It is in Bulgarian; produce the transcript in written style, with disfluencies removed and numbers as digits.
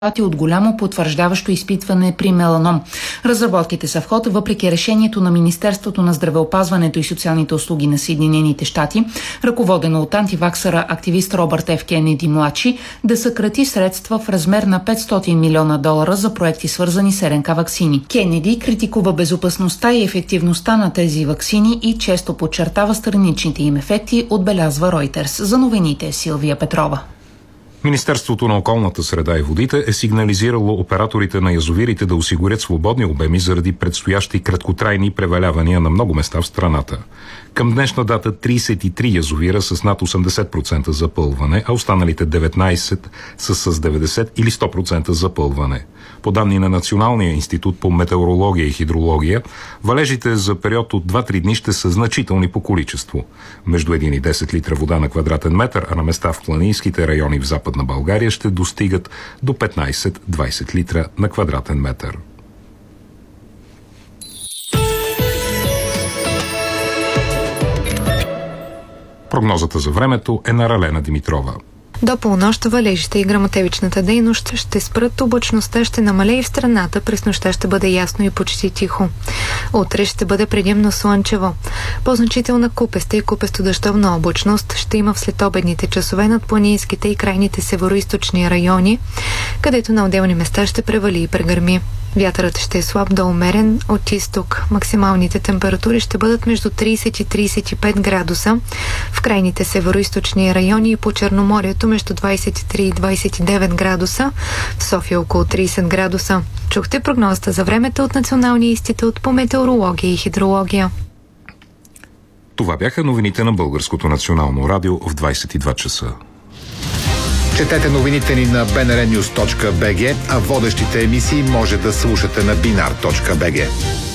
от голямо потвърждаващо изпитване при меланом. Разработките са в ход въпреки решението на Министерството на здравеопазването и социалните услуги на Съединените щати, ръководено от антиваксъра активист Робърт Ф. Кенеди младши, да съкрати средства в размер на $500 милиона за проекти свързани с РНК ваксини. Кенеди критикува безопасността и ефективността на тези ваксини и често подчертава страничните им ефекти, отбелязва Reuters. За новините Силвия Петрова. Министерството на околната среда и водите е сигнализирало операторите на язовирите да осигурят свободни обеми заради предстоящи краткотрайни превалявания на много места в страната. Към днешна дата 33 язовира с над 80% запълване, а останалите 19 са с 90 или 100% запълване. По данни на Националния институт по метеорология и хидрология, валежите за период от 2-3 дни ще са значителни по количество. Между 1 и 10 литра вода на квадратен метър, а на места в планинските райони в Западна България ще достигат до 15-20 литра на квадратен метър. Прогнозата за времето е на Ралена Димитрова. До полунощ валежите и гръмотевичната дейност ще спрат, облачността ще намалее и в страната. През нощта ще бъде ясно и почти тихо. Утре ще бъде предимно слънчево. По-значителна купеста и купесто-дъждовна облачност ще има в следобедните часове над планинските и крайните североизточни райони, където на отделни места ще превали и прегърми. Вятърът ще е слаб до умерен от изток. Максималните температури ще бъдат между 30 и 35 градуса. В крайните североизточни райони и по Черноморието между 23 и 29 градуса. В София около 30 градуса. Чухте прогнозата за времето от Националния институт по метеорология и хидрология. Това бяха новините на Българското национално радио в 22 часа. Четете новините ни на bnrnews.bg, а водещите емисии може да слушате на binar.bg.